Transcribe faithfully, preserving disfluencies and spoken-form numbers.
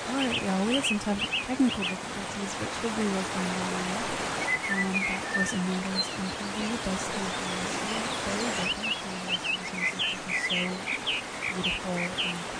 Alright, yeah, we had some te- technical difficulties, but should be working now. Um, that was Amanda's interview. Does stay very, very different from those voice music, which is so beautiful and